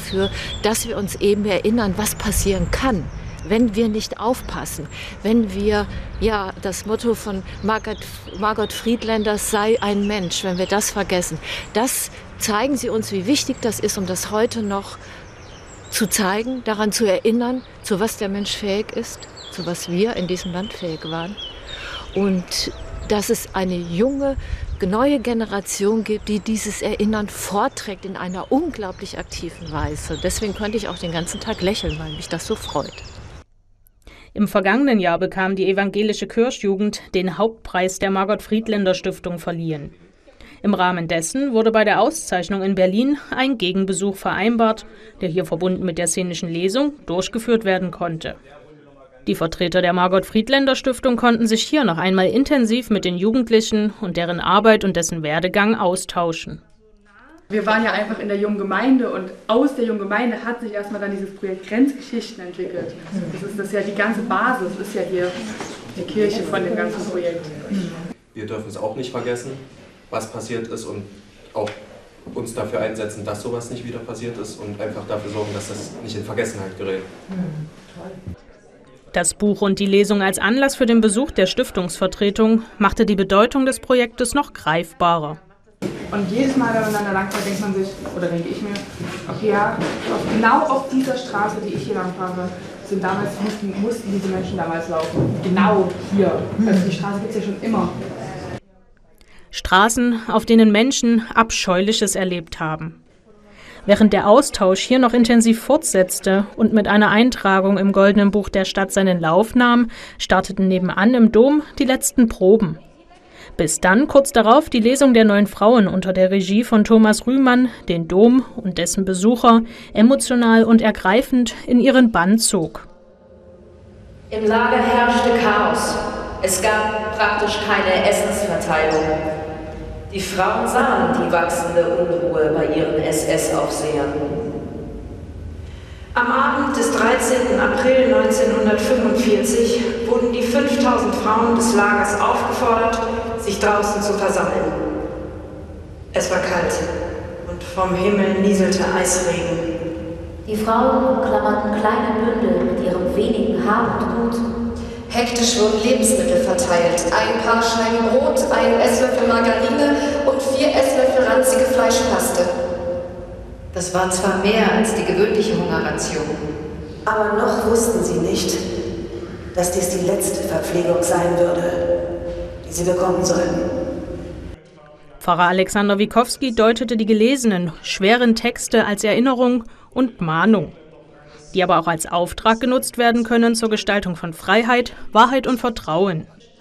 dafür, dass wir uns eben erinnern, was passieren kann, wenn wir nicht aufpassen, wenn wir, ja, das Motto von Margot Friedländer, sei ein Mensch, wenn wir das vergessen. Das zeigen sie uns, wie wichtig das ist, um das heute noch zu zeigen, daran zu erinnern, zu was der Mensch fähig ist, zu was wir in diesem Land fähig waren. Und dass es eine junge, neue Generation gibt, die dieses Erinnern vorträgt in einer unglaublich aktiven Weise. Deswegen konnte ich auch den ganzen Tag lächeln, weil mich das so freut. Im vergangenen Jahr bekam die evangelische Kirchjugend den Hauptpreis der Margot Friedländer Stiftung verliehen. Im Rahmen dessen wurde bei der Auszeichnung in Berlin ein Gegenbesuch vereinbart, der hier verbunden mit der szenischen Lesung durchgeführt werden konnte. Die Vertreter der Margot Friedländer Stiftung konnten sich hier noch einmal intensiv mit den Jugendlichen und deren Arbeit und dessen Werdegang austauschen. Wir waren ja einfach in der jungen Gemeinde und aus der jungen Gemeinde hat sich erstmal dann dieses Projekt Grenzgeschichten entwickelt. Das ist ja die ganze Basis, ist ja hier die Kirche von dem ganzen Projekt. Wir dürfen es auch nicht vergessen, was passiert ist und auch uns dafür einsetzen, dass sowas nicht wieder passiert ist und einfach dafür sorgen, dass das nicht in Vergessenheit gerät. Das Buch und die Lesung als Anlass für den Besuch der Stiftungsvertretung machte die Bedeutung des Projektes noch greifbarer. Und jedes Mal, wenn man dann da lang fährt, denkt man sich, oder denke ich mir, okay, ja, genau auf dieser Straße, die ich hier lang fahre, mussten diese Menschen damals laufen. Genau hier. Also die Straße gibt es ja schon immer. Straßen, auf denen Menschen Abscheuliches erlebt haben. Während der Austausch hier noch intensiv fortsetzte und mit einer Eintragung im Goldenen Buch der Stadt seinen Lauf nahm, starteten nebenan im Dom die letzten Proben. Bis dann kurz darauf die Lesung der 9 Frauen unter der Regie von Thomas Rühmann den Dom und dessen Besucher emotional und ergreifend in ihren Bann zog. Im Lager herrschte Chaos. Es gab praktisch keine Essensverteilung. Die Frauen sahen die wachsende Unruhe bei ihren SS-Aufsehern. Am Abend des 13. April 1945 wurden die 5000 Frauen des Lagers aufgefordert, sich draußen zu versammeln. Es war kalt und vom Himmel nieselte Eisregen. Die Frauen klammerten kleine Bündel mit ihrem wenigen Hab und Gut. Hektisch wurden Lebensmittel verteilt. Ein paar Scheiben Brot, ein Esslöffel Margarine und 4 Esslöffel ranzige Fleischpaste. Das war zwar mehr als die gewöhnliche Hungerration, aber noch wussten sie nicht, dass dies die letzte Verpflegung sein würde, die sie bekommen sollten. Pfarrer Alexander Wikowski deutete die gelesenen, schweren Texte als Erinnerung und Mahnung, die aber auch als Auftrag genutzt werden können zur Gestaltung von Freiheit, Wahrheit und Vertrauen.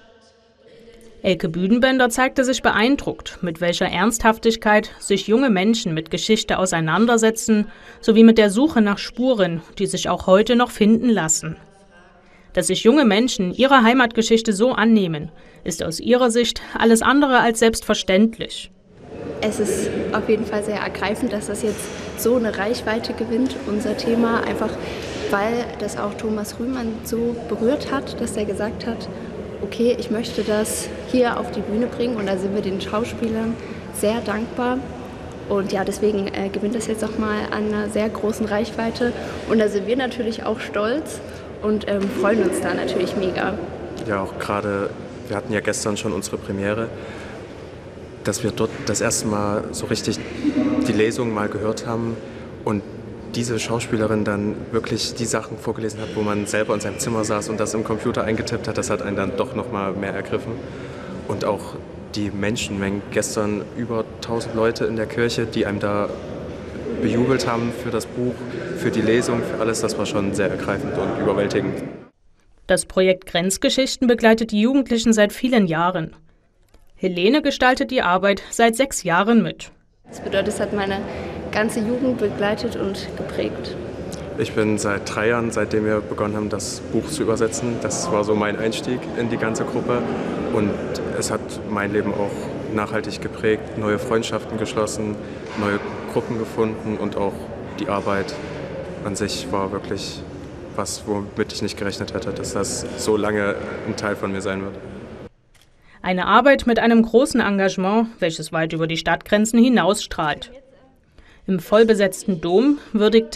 Elke Büdenbender zeigte sich beeindruckt, mit welcher Ernsthaftigkeit sich junge Menschen mit Geschichte auseinandersetzen, sowie mit der Suche nach Spuren, die sich auch heute noch finden lassen. Dass sich junge Menschen ihrer Heimatgeschichte so annehmen, ist aus ihrer Sicht alles andere als selbstverständlich. Es ist auf jeden Fall sehr ergreifend, dass das jetzt so eine Reichweite gewinnt, unser Thema, einfach weil das auch Thomas Rühmann so berührt hat, dass er gesagt hat, okay, ich möchte das hier auf die Bühne bringen und da sind wir den Schauspielern sehr dankbar. Und ja, deswegen gewinnt das jetzt auch mal an einer sehr großen Reichweite und da sind wir natürlich auch stolz und freuen uns da natürlich mega. Ja, auch gerade, wir hatten ja gestern schon unsere Premiere, dass wir dort das erste Mal so richtig die Lesung mal gehört haben und diese Schauspielerin dann wirklich die Sachen vorgelesen hat, wo man selber in seinem Zimmer saß und das im Computer eingetippt hat, das hat einen dann doch noch mal mehr ergriffen. Und auch die Menschenmengen, gestern über 1000 Leute in der Kirche, die einem da bejubelt haben für das Buch, für die Lesung, für alles, das war schon sehr ergreifend und überwältigend. Das Projekt Grenzgeschichten begleitet die Jugendlichen seit vielen Jahren. Helene gestaltet die Arbeit seit 6 Jahren mit. Das bedeutet, es hat meine ganze Jugend begleitet und geprägt. Ich bin seit 3 Jahren, seitdem wir begonnen haben, das Buch zu übersetzen. Das war so mein Einstieg in die ganze Gruppe und es hat mein Leben auch nachhaltig geprägt, neue Freundschaften geschlossen, neue Gruppen gefunden und auch die Arbeit an sich war wirklich was, womit ich nicht gerechnet hätte, dass das so lange ein Teil von mir sein wird. Eine Arbeit mit einem großen Engagement, welches weit über die Stadtgrenzen hinausstrahlt. Im vollbesetzten Dom würdigte